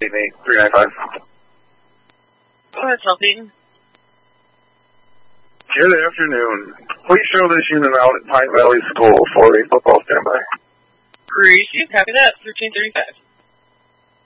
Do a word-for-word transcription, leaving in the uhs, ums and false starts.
three nine five. Go ahead, Selfie. Good afternoon. Please show this unit out at Pine Valley School for a football standby. Receive, copy that, thirteen thirty-five.